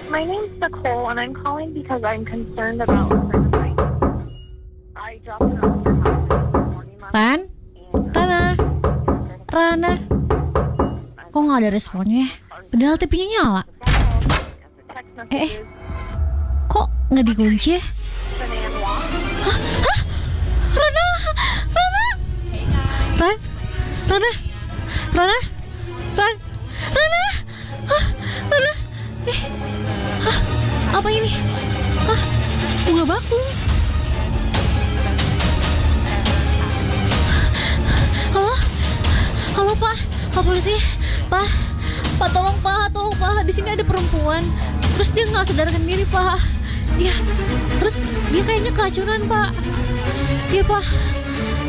My name's Nicole, and I'm calling because I'm concerned about a friend of mine. I dropped her off at your house this morning. Ran? Rana? Kok nggak ada responnya? Padahal TV-nya nyala. Kok nggak dikunci ya? Hah? Rana? Apa ini? Bunga bakung. Halo Pak polisi, Pak tolong Pak, di sini ada perempuan, terus dia nggak sadarkan diri Pak, ya, terus dia kayaknya keracunan Pak, ya Pak.